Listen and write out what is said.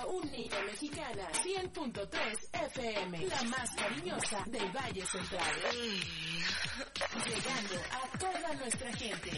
La única mexicana, 100.3 FM, la más cariñosa del Valle Central. Llegando a toda nuestra gente.